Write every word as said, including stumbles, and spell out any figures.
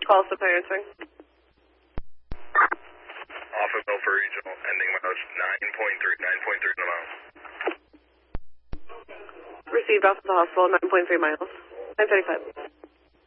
call, so can I answering? Off of Milford Regional, ending mileage nine point three, nine point three miles. Received off of the hospital, nine point three miles. nine thirty-five.